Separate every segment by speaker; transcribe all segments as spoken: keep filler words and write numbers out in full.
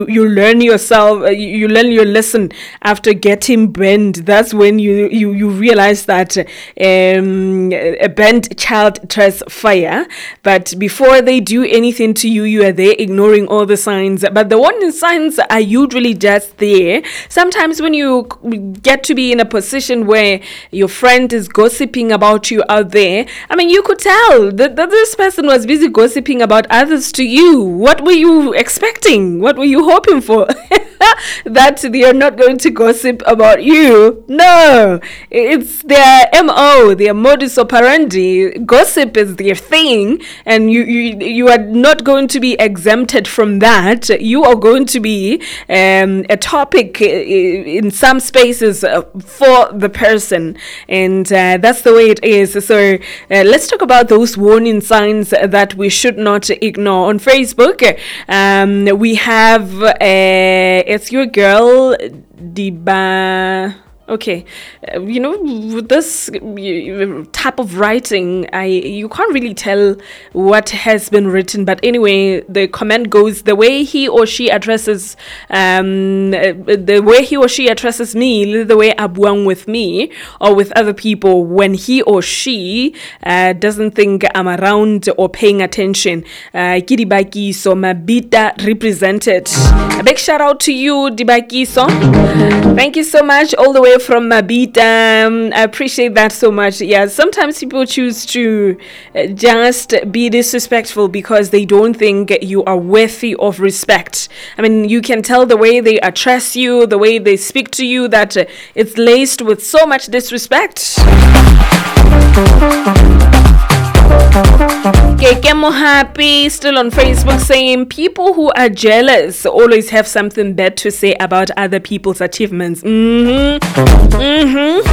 Speaker 1: you learn yourself, uh, you, you learn your lesson after getting burned. That's when you you, you realize that um, a burnt child tries fire. But before they do anything to you, you are there ignoring all the signs. But the warning signs are usually just there. Sometimes when you get to be in a position where your friend is gossiping about you out there, I mean, you could tell that, that this person was busy gossiping about others to you. What were you expecting? What were you hoping for? That they are not going to gossip about you? No, it's their M O, their modus operandi. Gossip is their thing, and you you, you are not going to be exempted from that. You are going to be um, a topic in some spaces for the person, and uh, that's the way it is. So uh, let's talk about those warning signs that we should not ignore. On Facebook, um, we have uh, it's your girl Diba. Okay, uh, you know, with this uh, type of writing, I you can't really tell what has been written. But anyway, the comment goes, the way he or she addresses, um, uh, the way he or she addresses me, the way abuang with me or with other people when he or she uh, doesn't think I'm around or paying attention. Uh, Dibakiso Mabita represented. A big shout out to you, Dibakiso. Thank you so much, all the way from Mabita. Um, I appreciate that so much. Yeah, sometimes people choose to uh, just be disrespectful because they don't think you are worthy of respect. I mean, you can tell the way they address you, the way they speak to you, that uh, it's laced with so much disrespect. Keke Mohapi still on Facebook saying people who are jealous always have something bad to say about other people's achievements. Mm-hmm. Mm-hmm.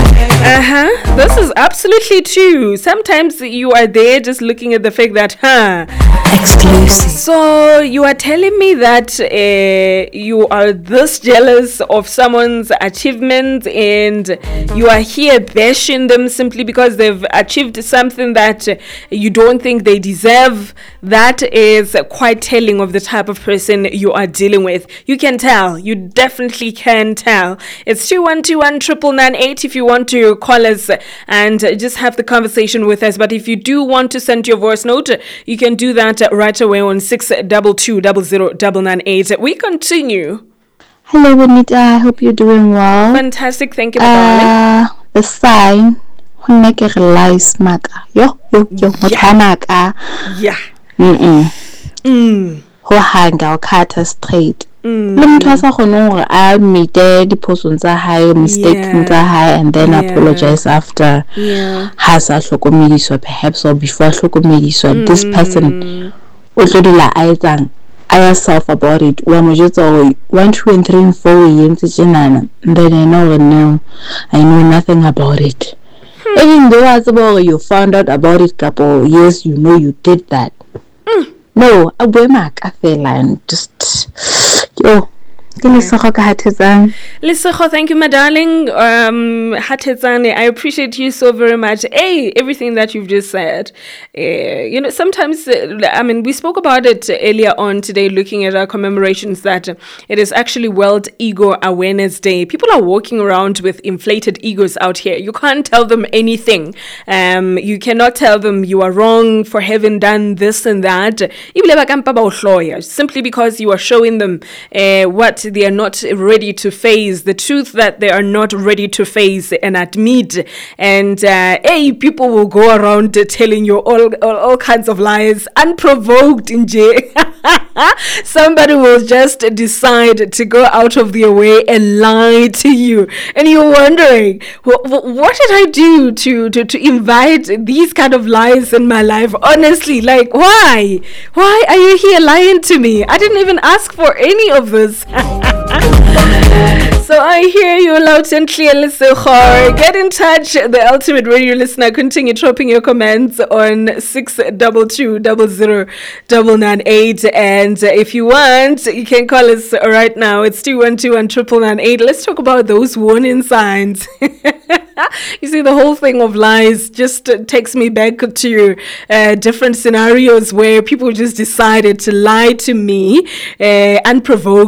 Speaker 1: Uh-huh. This is absolutely true. Sometimes you are there just looking at the fact that, huh? Exclusive. So you are telling me that uh, you are this jealous of someone's achievements and you are here bashing them simply because they've achieved something that you don't think they deserve. That is quite telling of the type of person you are dealing with. You can tell. You definitely can tell. It's two one two one, nine nine eight if you want to call us and just have the conversation with us. But if you do want to send your voice note, you can do that right away on six two two zero zero nine nine eight. We continue.
Speaker 2: Hello, Bonita. I hope you're doing well.
Speaker 1: Fantastic. Thank you, my
Speaker 2: uh, darling. The sign. Make a realize maka. Yo, yo, yo. Maka.
Speaker 1: Yeah.
Speaker 2: Mm-mm.
Speaker 1: Mm.
Speaker 2: Ho hanga o kata straight.
Speaker 1: Mm.
Speaker 2: Le motho a sa kgone gore a meet diphoso tsa hae, mistakes tsa hae, and then
Speaker 1: Yeah.
Speaker 2: apologize after.
Speaker 1: Yeah.
Speaker 2: Ha sa hlokomediswa, perhaps, or before hlokomediswa.
Speaker 1: Mm.
Speaker 2: This person o tlo dila a etsang I yourself about it. Wa mo jetsa one, two, and three, and four yentse tsenana. And then I know no, I know nothing about it. Hmm. Even though I about you found out about it couple years, you know you did that.
Speaker 1: Mm.
Speaker 2: No, I wear my cafe line. Just yo.
Speaker 1: Lesego, thank you, my darling. Um, I appreciate you so very much. Hey, everything that you've just said. Uh, you know, sometimes, uh, I mean, we spoke about it earlier on today, looking at our commemorations, that it is actually World Ego Awareness Day. People are walking around with inflated egos out here. You can't tell them anything. Um, you cannot tell them you are wrong for having done this and that. Simply because you are showing them uh, what they are not ready to face, the truth that they are not ready to face and admit. And uh, hey, people will go around uh, telling you all, all all kinds of lies unprovoked in jail. Somebody will just decide to go out of their way and lie to you, and you're wondering, what, what did I do to, to to invite these kind of lies in my life? Honestly, like, why why are you here lying to me? I didn't even ask for any of this. So I hear you loud and clear, Lesego. Get in touch, the ultimate radio listener. Continue dropping your comments on six two two zero zero nine nine eight. And if you want, you can call us right now. It's two one two one nine nine eight. Let's talk about those warning signs. You see, the whole thing of lies just uh, takes me back to uh, different scenarios where people just decided to lie to me uh, unprovoked.